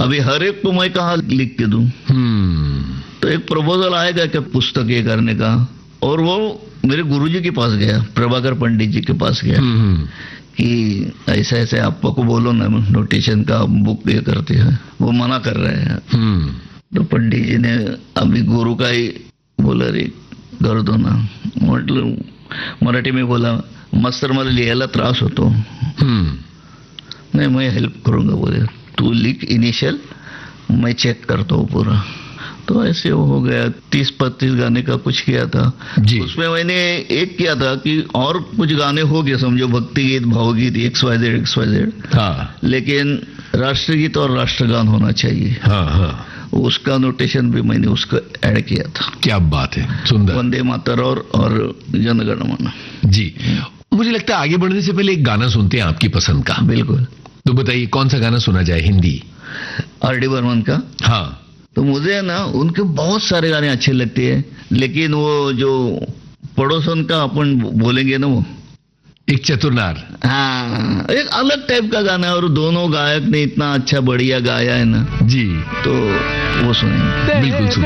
अभी हर एक को मैं कहाँ लिख के दूं? तो एक प्रपोजल आएगा क्या पुस्तक ये करने का, और वो मेरे गुरुजी के पास गया, प्रभाकर पंडित जी के पास गया कि ऐसा ऐसे आपको को बोलो ना नोटेशन का बुक ये करते हैं, वो मना कर रहे हैं। तो पंडित जी ने अभी गुरु का ही बोला रे कर दो ना, मतलब मराठी में बोला मास्तर मला लिहायला त्रास होतो, नहीं मैं हेल्प करूंगा, बोले तू लिख इनिशियल, मैं चेक करता हूँ पूरा। तो ऐसे हो गया, 30-35 गाने का कुछ किया था जी। उसमें मैंने एक किया था कि और कुछ गाने हो गए समझो, भक्ति गीत, भावगीत, XYZ, लेकिन राष्ट्रगीत और राष्ट्रगान होना चाहिए। उसका नोटेशन भी मैंने उसको ऐड किया था। क्या बात है, सुंदर। वंदे मातर और जनगण मन जी। मुझे लगता है आगे बढ़ने से पहले एक गाना सुनते हैं आपकी पसंद का। बिल्कुल। तो बताइए कौन सा गाना सुना जाए? हिंदी? R.D. बर्मन का। हाँ। तो मुझे है ना उनके बहुत सारे गाने अच्छे लगते हैं, लेकिन वो जो पड़ोसन का अपन बोलेंगे ना, वो एक चतुरनार, हाँ एक अलग टाइप का गाना है, और दोनों गायक ने इतना अच्छा बढ़िया गाया है ना जी, तो वो सुनेंगे। बिल्कुल सुनेंगे।